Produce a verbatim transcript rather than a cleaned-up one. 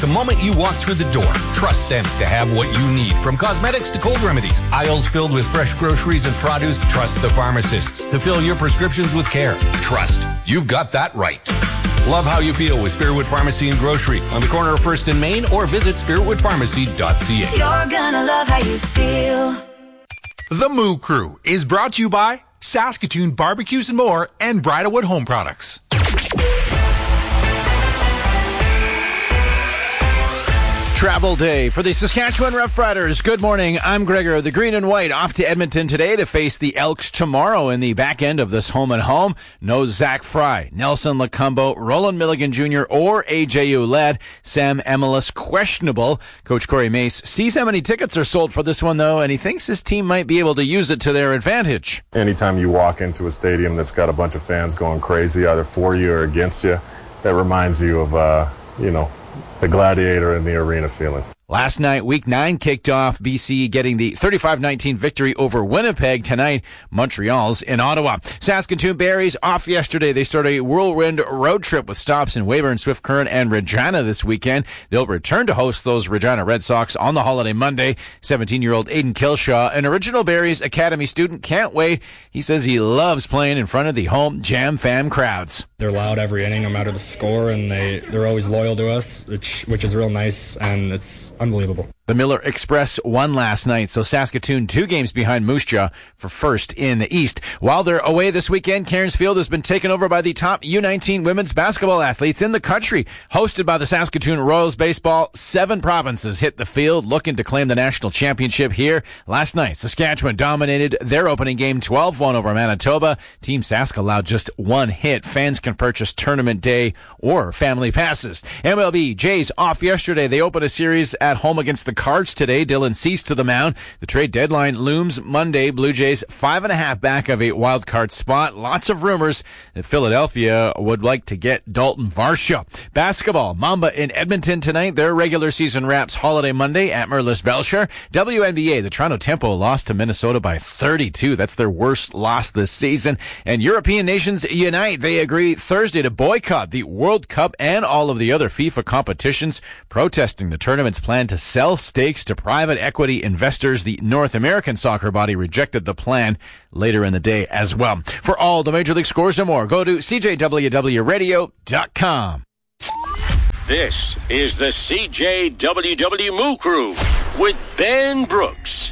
The moment you walk through the door, trust them to have what you need. From cosmetics to cold remedies, aisles filled with fresh groceries and produce, trust the pharmacists to fill your prescriptions with care. Trust. You've got that right. Love how you feel with Spiritwood Pharmacy and Grocery on the corner of First and Main, or visit spiritwood pharmacy dot c a. You're gonna love how you feel. The Moo Crew is brought to you by Saskatoon Barbecues and More and Bridalwood Home Products. Travel day for the Saskatchewan Roughriders. Good morning. I'm Gregor. The green and white off to Edmonton today to face the Elks tomorrow in the back end of this home and home. No Zach Fry, Nelson Lacumbo, Roland Milligan Junior, or A J U led. Sam Emilis questionable. Coach Corey Mace sees how many tickets are sold for this one, though, and he thinks his team might be able to use it to their advantage. Anytime you walk into a stadium that's got a bunch of fans going crazy, either for you or against you, that reminds you of, uh, you know, the gladiator in the arena feeling. Last night, week nine kicked off. B C getting the thirty-five nineteen victory over Winnipeg. Tonight, Montreal's in Ottawa. Saskatoon Berries off yesterday. They start a whirlwind road trip with stops in Weyburn, Swift Current, and Regina this weekend. They'll return to host those Regina Red Sox on the holiday Monday. seventeen-year-old Aiden Kilshaw, an original Berries Academy student, can't wait. He says he loves playing in front of the home Jam Fam crowds. They're loud every inning, no matter the score, and they, they're always loyal to us, which, which is real nice, and it's unbelievable. The Miller Express won last night, so Saskatoon two games behind Moose Jaw for first in the East. While they're away this weekend, Cairns Field has been taken over by the top U nineteen women's basketball athletes in the country. Hosted by the Saskatoon Royals baseball, seven provinces hit the field looking to claim the national championship here. Last night, Saskatchewan dominated their opening game twelve one over Manitoba. Team Sask allowed just one hit. Fans can purchase tournament day or family passes. M L B Jays off yesterday. They opened a series at home against the Cards today. Dylan Cease to the mound. The trade deadline looms Monday. Blue Jays five and a half back of a wild card spot. Lots of rumors that Philadelphia would like to get Dalton Varsho. Basketball, Mamba in Edmonton tonight. Their regular season wraps holiday Monday at Merlis Belcher. W N B A, the Toronto Tempo lost to Minnesota by thirty-two. That's their worst loss this season. And European nations unite. They agree Thursday to boycott the World Cup and all of the other FIFA competitions, protesting the tournament's plan to sell stakes to private equity investors. The North American soccer body rejected the plan later in the day as well. For all the Major League scores and more, go to c j w w radio dot com. This is the C J W W Moo Crew with Ben Brooks.